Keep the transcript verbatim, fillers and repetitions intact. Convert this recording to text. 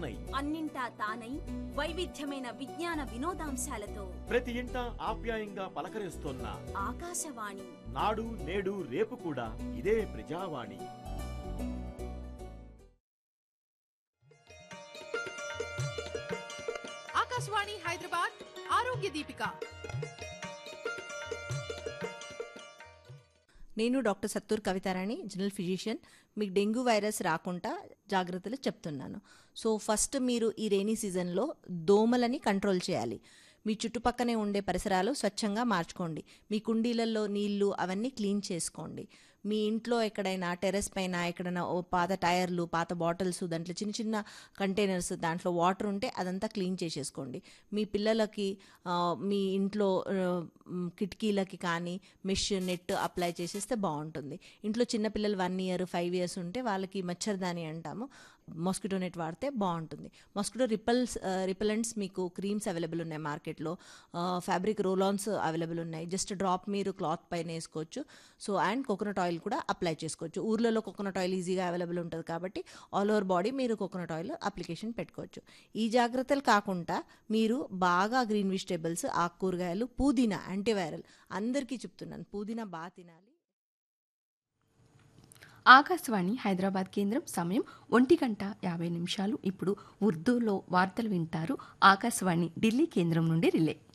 తానై అన్నింటా తానై వైవిధ్యమైన విజ్ఞాన వినోదాంశాలతో ప్రతి ఇంట ఆప్యాయంగా పలకరిస్తోన్న ఆకాశవాణి నాడు నేడు రేపు కూడా ఇదే ప్రజావాణి. ఆకాశవాణి హైదరాబాద్ ఆరోగ్య దీపిక. నేను doctor Sattur Kavitharani, general physician. మీకు డెంగ్యూ వైరస్ రాకుండా జాగ్రత్తలు చెప్తున్నాను. సో ఫస్ట్ మీరు ఈ రైనీ సీజన్లో దోమలని కంట్రోల్ చేయాలి. మీ చుట్టుపక్కనే ఉండే పరిసరాలు స్వచ్ఛంగా మార్చుకోండి. మీ కుండీలలో నీళ్లు అవన్నీ క్లీన్ చేసుకోండి. మీ ఇంట్లో ఎక్కడైనా టెర్రస్ పైన ఎక్కడైనా ఓ పాత టైర్లు, పాత బాటిల్స్, దాంట్లో చిన్న చిన్న కంటైనర్స్, దాంట్లో వాటర్ ఉంటే అదంతా క్లీన్ చేసేసుకోండి. మీ పిల్లలకి మీ ఇంట్లో కిటికీలకి కానీ మెష్ నెట్ అప్లై చేసేస్తే బాగుంటుంది. ఇంట్లో చిన్నపిల్లలు వన్ ఇయర్ ఫైవ్ ఇయర్స్ ఉంటే వాళ్ళకి మచ్చర్దాని అంటాము, మస్కిటో నెట్ వాడితే బాగుంటుంది. మస్కిటో రిపల్స్ రిపెలెంట్స్ మీకు క్రీమ్స్ అవైలబుల్ ఉన్నాయి మార్కెట్లో. ఫ్యాబ్రిక్ రోలాన్స్ అవైలబుల్ ఉన్నాయి. జస్ట్ డ్రాప్ మీరు క్లాత్ పైన వేసుకోవచ్చు. సో అండ్ కోకోనట్ ఆయిల్ కూడా అప్లై చేసుకోవచ్చు. ఊర్లలో కోకోనట్ ఆయిల్ ఈజీగా అవైలబుల్ ఉంటుంది కాబట్టి ఆల్ ఓవర్ బాడీ మీరు కోకోనట్ ఆయిల్ అప్లికేషన్ పెట్టుకోవచ్చు. ఈ జాగ్రత్తలు కాకుండా మీరు బాగా గ్రీన్ వెజిటేబుల్స్, ఆకుకూరగాయలు, పుదీనా యాంటీవైరల్ అందరికీ చెప్తున్నాను, పుదీనా బాగా తినాలి. ఆకాశవాణి హైదరాబాద్ కేంద్రం సమయం ఒంటి గంట యాభై నిమిషాలు. ఇప్పుడు ఉర్దూలో వార్తలు వింటారు. ఆకాశవాణి ఢిల్లీ కేంద్రం నుండి రిలే.